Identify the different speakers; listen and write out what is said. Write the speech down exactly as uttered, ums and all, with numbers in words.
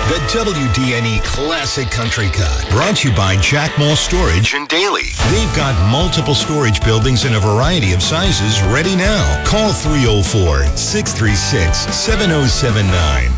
Speaker 1: The W D N E Classic Country Cut, brought to you by Jackmall Storage and Daily. They've got multiple storage buildings in a variety of sizes ready now. Call three oh four, six three six, seven oh seven nine.